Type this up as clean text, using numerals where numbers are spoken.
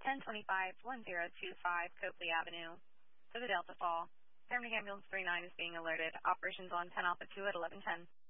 1025-1025 Copley Avenue to the Delta Fall. Paramedic Ambulance 39 is being alerted. Operations on 10 Alpha 2 at 1110.